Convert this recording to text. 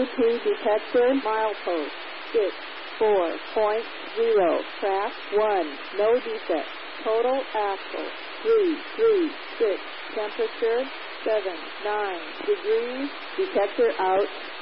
CO2 detector, milepost 64.0, craft 1, no defect, total axle 336, temperature 79 degrees, detector out.